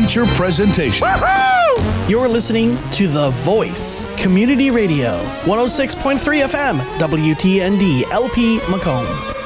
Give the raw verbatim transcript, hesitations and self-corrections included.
feature presentation. Woo-hoo! You're listening to The Voice, Community Radio, one oh six point three F M, W T N D, L P Macomb.